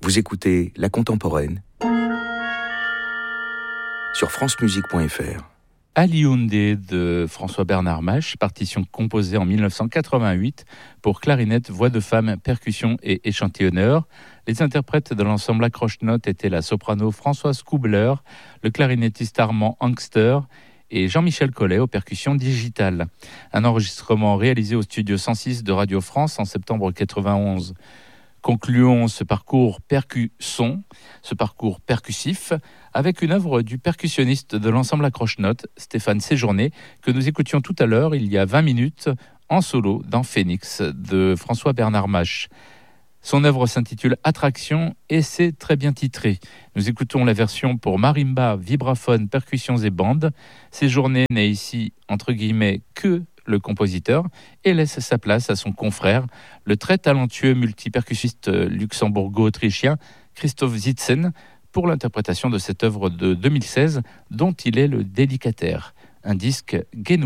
Vous écoutez La Contemporaine sur francemusique.fr. Alioundé de François-Bernard Mach, partition composée en 1988 pour clarinette, voix de femme, percussion et échantillonneur. Les interprètes de l'ensemble accroche-notes étaient la soprano Françoise Koubler, le clarinettiste Armand Angster et Jean-Michel Collet aux percussions digitales. Un enregistrement réalisé au studio 106 de Radio France en septembre 91. Concluons ce parcours percusson, ce parcours percussif, avec une œuvre du percussionniste de l'ensemble accroche-notes, Stéphane Séjourné, que nous écoutions tout à l'heure, il y a 20 minutes, en solo dans Phoenix, de François-Bernard Mach. Son œuvre s'intitule Attraction et c'est très bien titré. Nous écoutons la version pour marimba, vibraphone, percussions et bandes. Séjourné n'est ici, entre guillemets, que le compositeur, et laisse sa place à son confrère, le très talentueux multipercussiste luxembourgo-autrichien Christoph Zitzen, pour l'interprétation de cette œuvre de 2016 dont il est le dédicataire. Un disque Guénou.